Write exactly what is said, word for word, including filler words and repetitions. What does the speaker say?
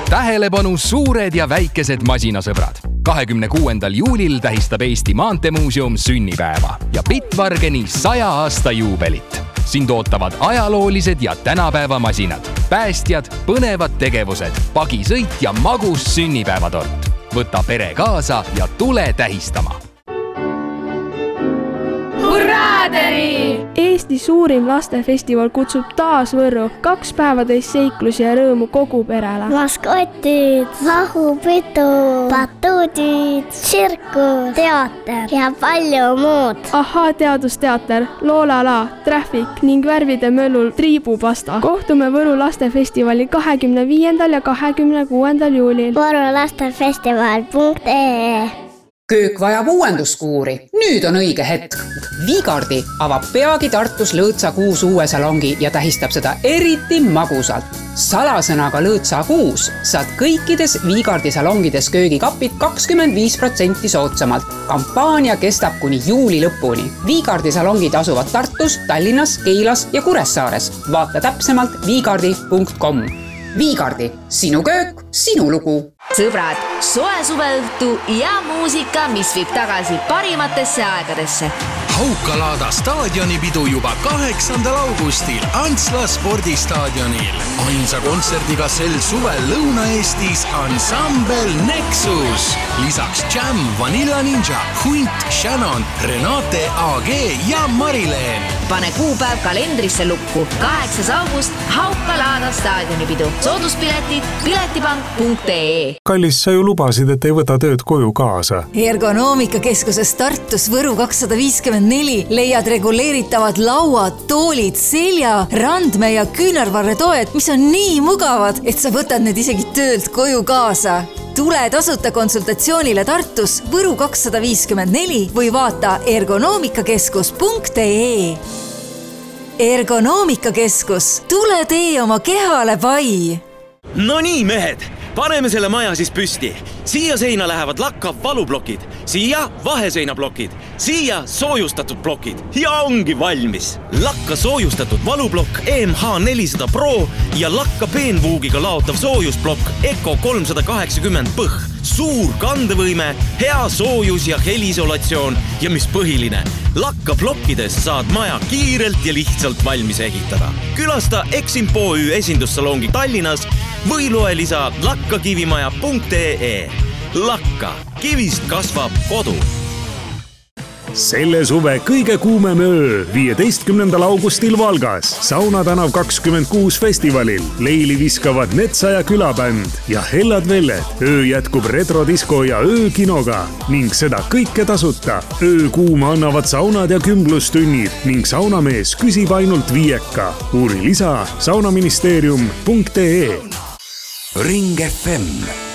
Tähelepanu suured ja väikesed masinasõbrad. kahekümne kuuendal juulil tähistab Eesti Maanteemuuseum sünnipäeva ja Bitvargeni saja aasta juubelit. Sind ootavad ajaloolised ja tänapäeva masinad, päästjad, põnevad tegevused, pagisõit ja magus sünnipäevatort. Võta pere kaasa ja tule tähistama. Hurraaderi! Eesti suurim lastefestival kutsub taas Võrru kaks päevateist seiklusi ja rõõmu kogu perele. Maskotid, lahupidu, batuudid, tsirkus, teater ja palju muud. Ahaa teadusteater, Loolala, Traffic ning värvide möllul triibupasta. Kohtume Võru lastefestivali kahekümne viiendal ja kahekümne kuuendal juulil. Võru lastefestival punkt ee Köök vajab uuenduskuuri. Nüüd on õige hetk. Viigardi avab peagi Tartus Lõõtsa kuus uue salongi ja tähistab seda eriti magusalt. Salasõnaga Lõõtsa kuus saad kõikides Viigardi salongides köögikapid kakskümmend viis protsenti soodsamalt. Kampaania kestab kuni juuli lõpuni. Viigardi salongid asuvad Tartus, Tallinnas, Keilas ja Kuressaares. Vaata täpsemalt viigardi punkt com. Viigardi, sinu köök, sinu lugu. Sõbrad, soe suveõhtu ja muusika, mis viib tagasi parimatesse aegadesse. Haukalaada staadionipidu juba kaheksandal augustil Antsla spordistaadionil. Ainsa kontserdiga sel suvel Lõuna-Eestis ansambel Nexus. Lisaks Jam, Vanilla Ninja, Hunt, Shannon, Renate A G ja Marileen. Pane kuupäev kalendrisse lukku. kaheksas august Haukalaada staadionipidu. Sooduspiletid piletipank punkt ee. Kallis, sa ju lubasid, et ei võta tööd koju kaasa. Ergonoomikakeskuses Tartus Võru kakssada viiskümmend neli leiad reguleeritavad lauad, toolid, selja, randme ja küünarvarretoed, mis on nii mugavad, et sa võtad need isegi töölt koju kaasa. Tule tasuta konsultatsioonile Tartus Võru kakssada viiskümmend neli või vaata ergonoomikakeskus punkt ee. Ergonoomikakeskus, tule tee oma kehale pai. No nii, mehed, paneme selle maja siis püsti. Siia seina lähevad lakkav valublokid, siia vaheseinablokid, siia soojustatud blokid ja ongi valmis. Lakka soojustatud valublokk E M H nelisada Pro ja lakka peenvuugiga laotav soojusblokk Eco kolmsada kaheksakümmend P H. Suur kandevõime, hea soojus ja helisolatsioon ja mis põhiline, lakka blokkides saad maja kiirelt ja lihtsalt valmis ehitada. Külasta Eximpo Ü esindussalongi Tallinnas või loe lisa lakkakivimaja punkt ee. Lakka, kivist kasvab kodu. Selle suve kõige kuumem öö viieteistkümnendal augustil Valgas Sauna tänav kakskümmend kuus festivalil leili viskavad Netsa ja külabänd ja Hellad Velled. Öö jätkub retrodisko ja öökinoga ning seda kõike tasuta. Öö kuuma annavad saunad ja kümblustunnid ning saunamees küsib ainult viieka. Uuri lisa saunaministeerium punkt ee. Ring F M